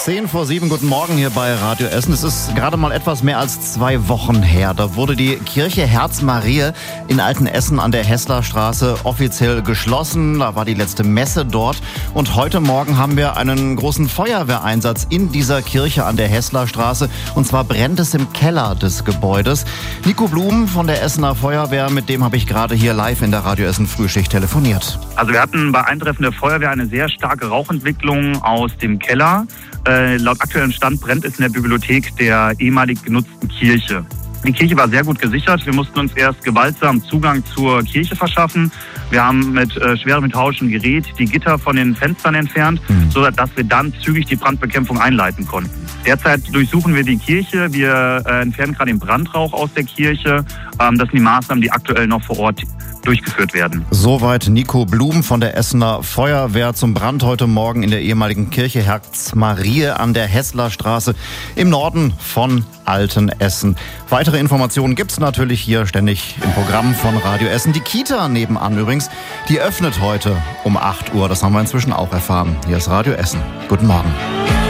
6:10, guten Morgen hier bei Radio Essen. Es ist gerade mal etwas mehr als 2 Wochen her. Da wurde die Kirche Herz Mariä in Altenessen an der Heßlerstraße offiziell geschlossen. Da war die letzte Messe dort. Und heute Morgen haben wir einen großen Feuerwehreinsatz in dieser Kirche an der Heßlerstraße. Und zwar brennt es im Keller des Gebäudes. Nico Blum von der Essener Feuerwehr, mit dem habe ich gerade hier live in der Radio Essen Frühschicht telefoniert. Also wir hatten bei Eintreffen der Feuerwehr eine sehr starke Rauchentwicklung aus dem Keller. Laut aktuellem Stand brennt es in der Bibliothek der ehemalig genutzten Kirche. Die Kirche war sehr gut gesichert. Wir mussten uns erst gewaltsam Zugang zur Kirche verschaffen. Wir haben mit schwerem hydraulischem Gerät die Gitter von den Fenstern entfernt, sodass wir dann zügig die Brandbekämpfung einleiten konnten. Derzeit durchsuchen wir die Kirche. Wir entfernen gerade den Brandrauch aus der Kirche. Das sind die Maßnahmen, die aktuell noch vor Ort durchgeführt werden. Soweit Nico Blum von der Essener Feuerwehr zum Brand heute Morgen in der ehemaligen Kirche Herz Mariä an der Heßlerstraße im Norden von Altenessen. Weitere Informationen gibt's natürlich hier ständig im Programm von Radio Essen. Die Kita nebenan übrigens, die öffnet heute um 8 Uhr. Das haben wir inzwischen auch erfahren. Hier ist Radio Essen. Guten Morgen.